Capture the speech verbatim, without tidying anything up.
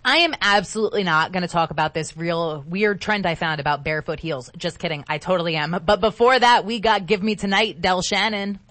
I am absolutely not going to talk about this real weird trend I found about barefoot heels. Just kidding. I totally am. But before that, we got Give Me Tonight, Del Shannon.